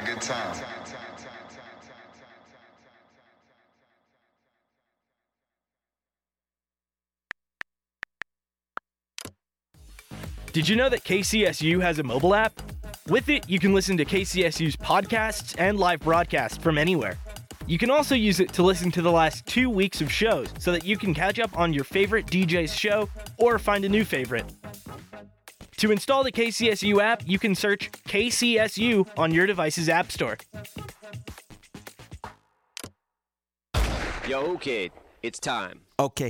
a good time. Did you know that KCSU has a mobile app? With it, you can listen to KCSU's podcasts and live broadcasts from anywhere. You can also use it to listen to the last 2 weeks of shows so that you can catch up on your favorite DJ's show or find a new favorite. To install the KCSU app, you can search KCSU on your device's app store. Yo, kid, it's time. Okay,